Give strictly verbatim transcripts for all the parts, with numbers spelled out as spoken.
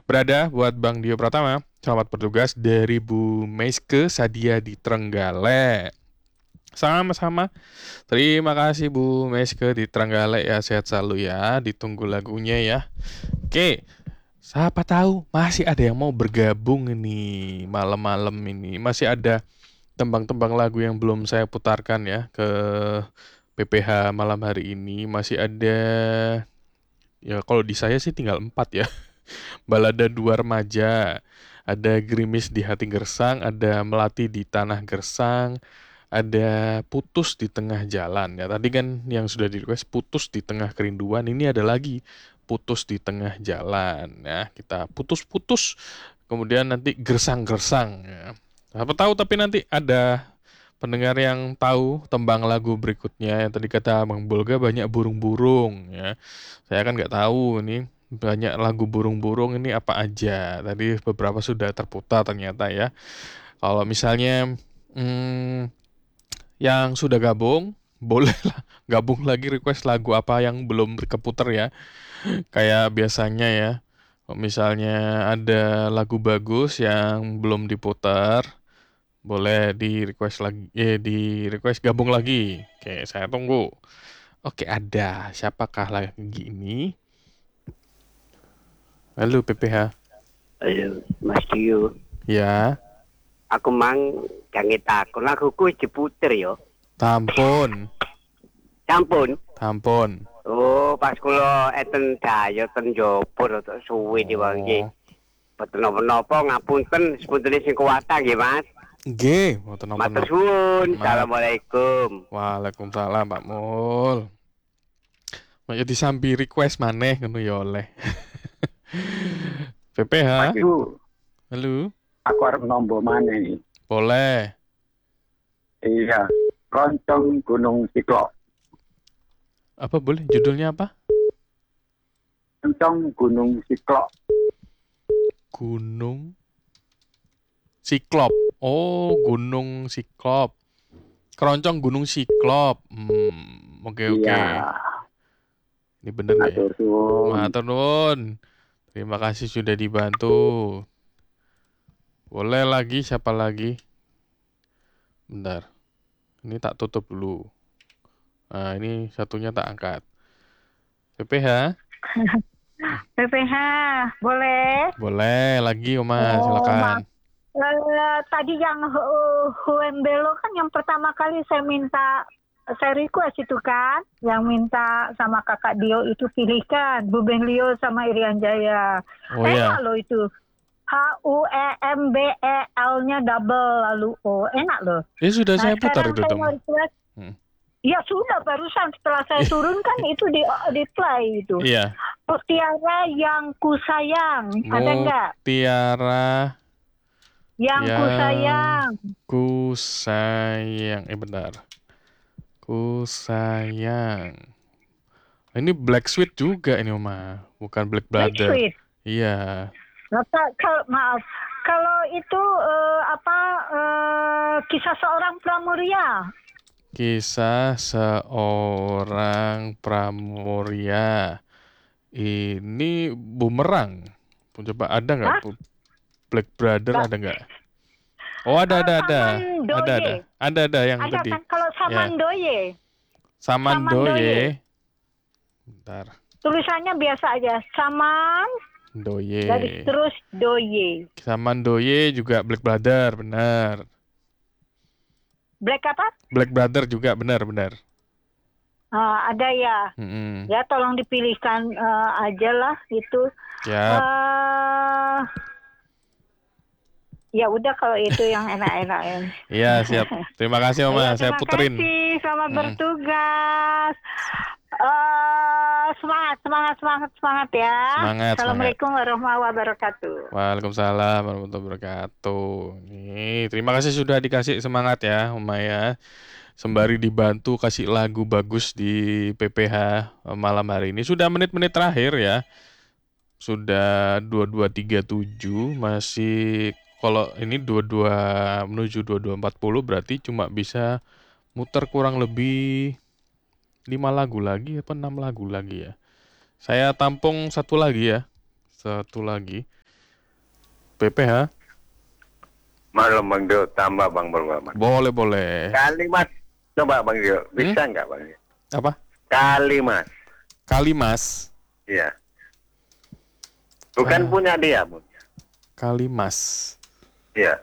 berada buat Bang Dio Pratama. Selamat bertugas dari Bu Meiske Sadia di Trenggalek. Sama-sama. Terima kasih Bu Meiske di Trenggalek ya, sehat selalu ya. Ditunggu lagunya ya. Oke. Siapa tahu masih ada yang mau bergabung ini malam-malam ini. Masih ada tembang-tembang lagu yang belum saya putarkan ya ke P P H malam hari ini. Masih ada, ya kalau di saya sih tinggal empat ya. Balada Dua Remaja, ada Gerimis di Hati Gersang, ada Melati di Tanah Gersang, ada Putus di Tengah Jalan. Ya tadi kan yang sudah di request Putus di Tengah Kerinduan, ini ada lagi Putus di Tengah Jalan. Ya kita putus-putus, kemudian nanti gersang-gersang. Ya. Siapa tahu tapi nanti ada pendengar yang tahu tembang lagu berikutnya. Yang tadi kata Bang Bolga banyak burung-burung ya. Saya kan nggak tahu ini banyak lagu burung-burung ini apa aja. Tadi beberapa sudah terputar ternyata ya. Kalau misalnya hmm, yang sudah gabung, bolehlah gabung lagi request lagu apa yang belum keputar ya. Kayak biasanya ya. Kalau misalnya ada lagu bagus yang belum diputar, boleh di request lagi, eh di request gabung lagi. Oke, saya tunggu. Oke, ada. Siapakah lagi ini? Halo P P H. Halo, Mas Dio. Ya. Aku mang jange takon laguku wis diputer yo. Tampun. Sampun. Tampun. Oh, pas kula eten daya ten jopo rada suwe diwangi. Boten napa-napa ngapunten sepuntene sing kuwatang nggih, Mas. Nggih, mboten napa-napa. Matur suwun. Ma- Assalamualaikum. Waalaikumsalam Pak Mul. Nek disambi request maneh ngono ya oleh. P P H. Aduh, Halo. aku arep nombo maneh. Boleh. Iya, Roncong Gunung Siklop. Apa boleh? Judulnya apa? Roncong Gunung Siklop. Gunung Siklop. Oh, Gunung Siklop. Keroncong Gunung Siklop. Hmm, oke oke. Iya, Ini bener nggak ya? matur suwun. Matur nuwun. Terima kasih sudah dibantu. Boleh lagi, siapa lagi? Bentar. Ini tak tutup dulu. Nah, ini satunya tak angkat. P P H? P P H, boleh? Boleh lagi, Oma, Oh, silakan. Uh, tadi yang uh, Huembelo kan yang pertama kali saya minta, saya request itu kan, yang minta sama kakak Dio itu pilihkan Buben Lio sama Irian Jaya. Oh Enak ya. loh itu. H U E M B E L-nya double lalu O. Enak loh. Eh sudah Nah, saya putar sekarang itu saya dong. mau request. Hmm. Ya sudah barusan setelah saya turunkan itu di di play itu. Iya. Mutiara yang ku sayang, ada enggak? Mutiara Yang ku yang sayang. ku sayang. Eh bentar. Ku sayang. Ini Black Sweet juga ini, Oma. Bukan Black Black Brother. Sweet. Iya. Bapak, kalau maaf, kalau itu eh, apa eh, kisah seorang pramuria? Kisah seorang pramuria. Ini bumerang. Coba ada nggak? Hah? Black Brother Nggak. ada nggak? Oh ada ada ada. Samandoye. Ada ada. Ada ada yang Ada tadi. kan kalau Samandoye, Samandoye. Bentar. tulisannya biasa aja, Saman, Doye. garis terus Doye. Samandoye juga Black Brother, benar. Black apa? Black Brother juga benar-benar. Ah, ada ya. Mm-mm. Ya tolong dipilihkan eh, aja lah itu. Siap. Eh, ya udah kalau itu yang enak-enak. Iya siap. Terima kasih Oma, Ya, saya terima puterin. kasih, selamat Mm. bertugas. Eh, semangat, semangat, semangat, semangat ya. Semangat, Assalamualaikum warahmatullahi wabarakatuh. Waalaikumsalam warahmatullahi wabarakatuh. Nih, terima kasih sudah dikasih semangat ya, Oma ya. Sembari dibantu kasih lagu bagus di P P H malam hari ini. Sudah menit-menit terakhir ya. Sudah dua puluh dua tiga puluh tujuh, masih kalau ini dua puluh dua menuju dua puluh dua empat puluh berarti cuma bisa muter kurang lebih lima lagu lagi apa enam lagu lagi ya. Saya tampung satu lagi ya. Satu lagi. P P ha. Malam Bang Dio, tambah Bang Berwaman. Boleh, boleh. Kalimat, coba Bang Dio, bisa nggak Bang Dio? Apa? Kalimat, Kalimas. iya. Bukan Ah. punya dia, Bu. Kalimas. Iya.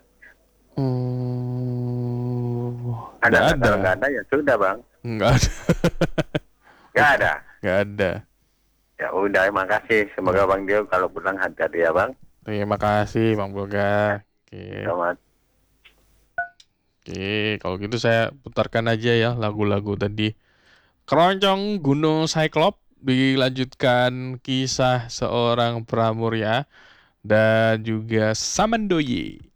Hmm, Ada nggak nggak? ada. Kalau nggak ada ya sudah Bang. Nggak ada. Nggak ada. Nggak ada. Ya udah, makasih. Semoga Bang Dio kalau pulang hati-hati ya Bang. Terima kasih Bang Boga. Oke. Selamat. Oke, kalau gitu saya putarkan aja ya lagu-lagu tadi. Keroncong Gunung Cyclop, dilanjutkan Kisah Seorang Pramurya, dan juga Samandoyi.